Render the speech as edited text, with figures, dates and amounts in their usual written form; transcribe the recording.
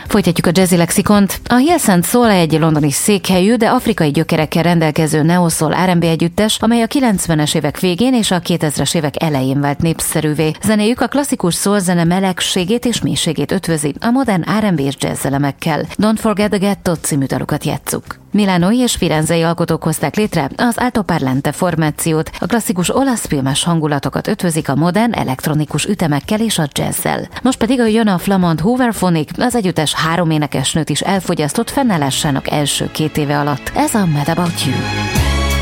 Folytatjuk a Jazzy Lexikont. A Hills & Soul egy londoni székhelyű, de afrikai gyökerekkel rendelkező neo-soul R&B együttes, amely a 90-es évek végén és a 2000-es évek elején vált népszerűvé. Zenéjük a klasszikus soul zene melegségét és mélységét ötvözi a modern R&B és jazz elemekkel. Don't Forget the Ghetto című dalukat játsszuk. Milánói és firenzei alkotók hozták létre az Altoparlante formációt, a klasszikus olasz filmes hangulatokat ötvözik a modern elektronikus ütemekkel és a jazzzel. Most pedig jön a flamand Hooverphonic, az együttes 3 énekesnőt is elfogyasztott fennállásának első 2 éve alatt. Ez a Mad About You.